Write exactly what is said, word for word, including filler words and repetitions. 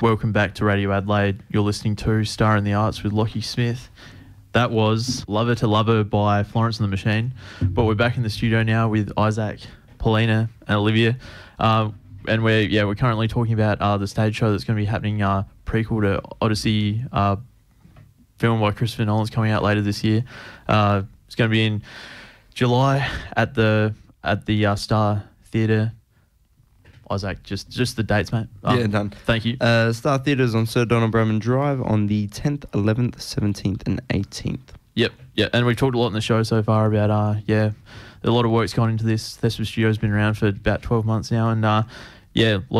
welcome back to Radio Adelaide. You're listening to Star in the Arts with Lockie Smith. That was Lover to Lover by Florence and the Machine. But we're back in the studio now with Isaac, Paulina, and Olivia. Uh, and we're yeah we're currently talking about uh, the stage show that's going to be happening, uh, prequel to Odyssey, uh, film by Christopher Nolan's coming out later this year. Uh, it's going to be in July at the at the uh, Star Theatre. Isaac, just just the dates, mate. Um, yeah, done. Thank you. Uh, Star Theatres on Sir Donald Bramman Drive on the tenth, eleventh, seventeenth and eighteenth. Yep, yeah, and we've talked a lot in the show so far about, uh, yeah, a lot of work's gone into this. Thespian Studio's been around for about twelve months now, and uh, yeah,